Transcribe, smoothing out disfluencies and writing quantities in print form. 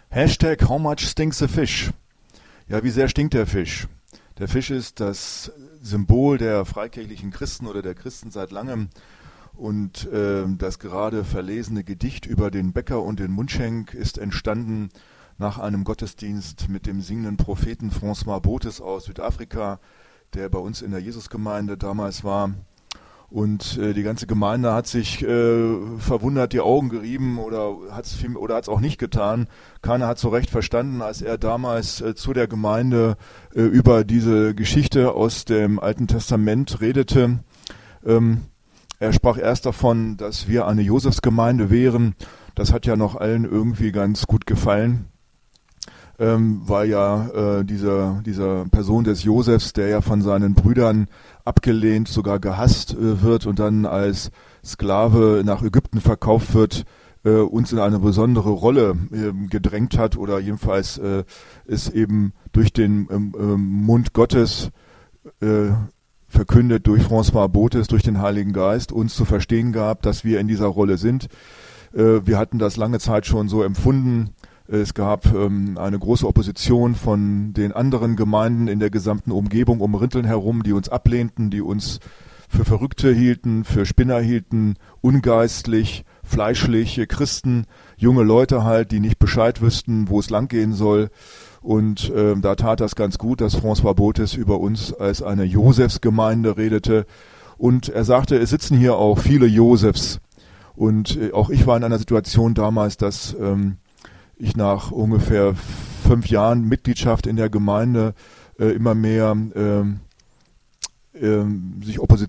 Hashtag How much stinks the fish? Ja, wie sehr stinkt der Fisch? Der Fisch ist das Symbol der freikirchlichen Christen oder der Christen seit langem. Und das gerade verlesene Gedicht über den Bäcker und den Mundschenk ist entstanden nach einem Gottesdienst mit dem singenden Propheten François Bothes aus Südafrika, der bei uns in der Jesusgemeinde damals war. Und die ganze Gemeinde hat sich verwundert die Augen gerieben oder hat's auch nicht getan. Keiner hat so recht verstanden, als er damals zu der Gemeinde über diese Geschichte aus dem Alten Testament redete. Er sprach erst davon, dass wir eine Josefsgemeinde wären. Das hat ja noch allen irgendwie ganz gut gefallen, weil ja dieser Person des Josefs, der ja von seinen Brüdern abgelehnt, sogar gehasst wird und dann als Sklave nach Ägypten verkauft wird, uns in eine besondere Rolle gedrängt hat oder jedenfalls es eben durch den Mund Gottes verkündet, durch François Bothes, durch den Heiligen Geist, uns zu verstehen gab, dass wir in dieser Rolle sind. Wir hatten das lange Zeit schon so empfunden. Es gab eine große Opposition von den anderen Gemeinden in der gesamten Umgebung um Rinteln herum, die uns ablehnten, die uns für Verrückte hielten, für Spinner hielten, ungeistlich, fleischliche Christen, junge Leute halt, die nicht Bescheid wüssten, wo es langgehen soll. Und da tat das ganz gut, dass François Bothes über uns als eine Josefsgemeinde redete. Und er sagte, es sitzen hier auch viele Josefs. Und auch ich war in einer Situation damals, dass ich nach ungefähr 5 Jahren Mitgliedschaft in der Gemeinde immer mehr sich